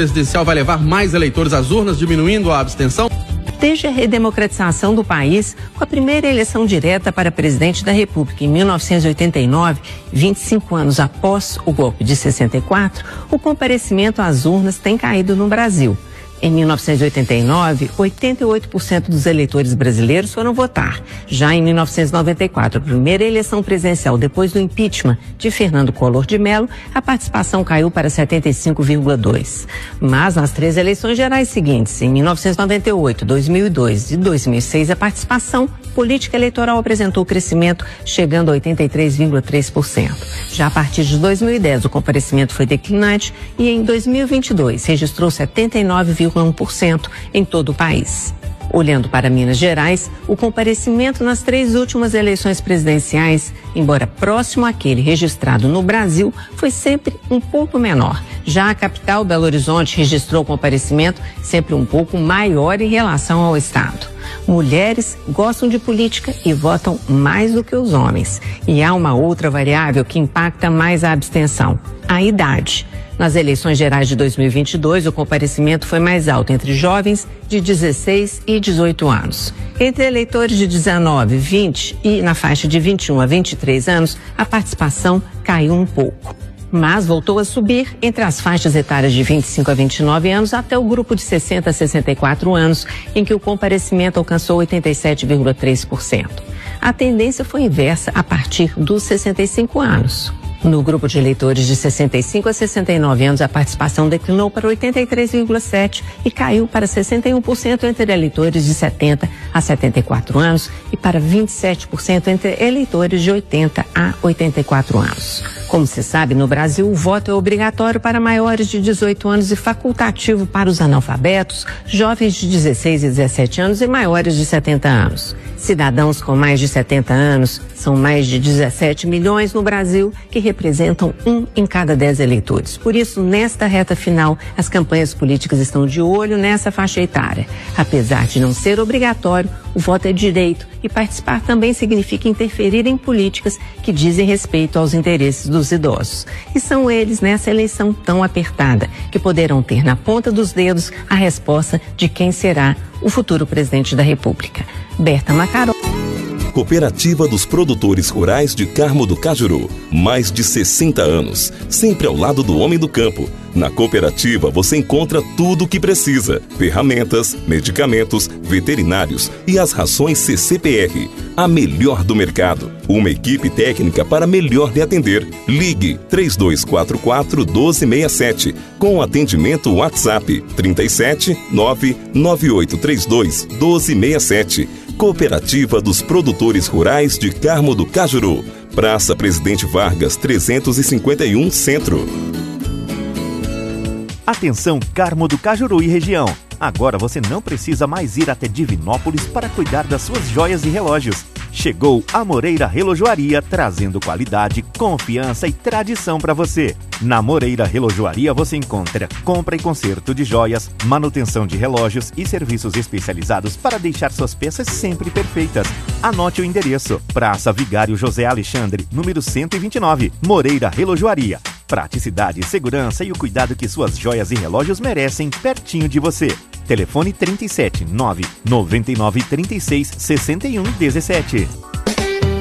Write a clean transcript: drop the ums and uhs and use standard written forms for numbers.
presidencial vai levar mais eleitores às urnas, diminuindo a abstenção? Desde a redemocratização do país, com a primeira eleição direta para presidente da República em 1989, 25 anos após o golpe de 64, o comparecimento às urnas tem caído no Brasil. Em 1989, 88% dos eleitores brasileiros foram votar. Já em 1994, a primeira eleição presidencial depois do impeachment de Fernando Collor de Mello, a participação caiu para 75,2%. Mas nas 3 eleições gerais seguintes, em 1998, 2002 e 2006, a participação política eleitoral apresentou crescimento, chegando a 83,3%. Já a partir de 2010, o comparecimento foi declinante e em 2022 registrou 79,1% em todo o país. Olhando para Minas Gerais, o comparecimento nas 3 últimas eleições presidenciais, embora próximo àquele registrado no Brasil, foi sempre um pouco menor. Já a capital, Belo Horizonte, registrou comparecimento sempre um pouco maior em relação ao estado. Mulheres gostam de política e votam mais do que os homens. E há uma outra variável que impacta mais a abstenção: a idade. Nas eleições gerais de 2022, o comparecimento foi mais alto entre jovens de 16 e 18 anos. Entre eleitores de 19, 20 e na faixa de 21 a 23 anos, a participação caiu um pouco, mas voltou a subir entre as faixas etárias de 25 a 29 anos até o grupo de 60 a 64 anos, em que o comparecimento alcançou 87,3%. A tendência foi inversa a partir dos 65 anos. No grupo de eleitores de 65 a 69 anos, a participação declinou para 83,7% e caiu para 61% entre eleitores de 70 a 74 anos e para 27% entre eleitores de 80 a 84 anos. Como se sabe, no Brasil, o voto é obrigatório para maiores de 18 anos e facultativo para os analfabetos, jovens de 16 e 17 anos e maiores de 70 anos. Cidadãos com mais de 70 anos são mais de 17 milhões no Brasil, que representam 1 em cada 10 eleitores. Por isso, nesta reta final, as campanhas políticas estão de olho nessa faixa etária. Apesar de não ser obrigatório, o voto é direito e participar também significa interferir em políticas que dizem respeito aos interesses dos idosos. E são eles, nessa eleição tão apertada, que poderão ter na ponta dos dedos a resposta de quem será o futuro presidente da República. Berta Macaró. Cooperativa dos Produtores Rurais de Carmo do Cajuru. Mais de 60 anos, sempre ao lado do homem do campo. Na cooperativa você encontra tudo o que precisa: ferramentas, medicamentos, veterinários e as rações CCPR. A melhor do mercado. Uma equipe técnica para melhor lhe atender. Ligue 3244-1267 com atendimento WhatsApp 37 99832 1267. Cooperativa dos Produtores Rurais de Carmo do Cajuru. Praça Presidente Vargas, 351 Centro. Atenção, Carmo do Cajuru e região. Agora você não precisa mais ir até Divinópolis para cuidar das suas joias e relógios. Chegou a Moreira Relojoaria, trazendo qualidade, confiança e tradição para você. Na Moreira Relojoaria você encontra compra e conserto de joias, manutenção de relógios e serviços especializados para deixar suas peças sempre perfeitas. Anote o endereço: Praça Vigário José Alexandre, número 129, Moreira Relojoaria. Praticidade, segurança e o cuidado que suas joias e relógios merecem, pertinho de você. Telefone 37 9 99 36 61 17.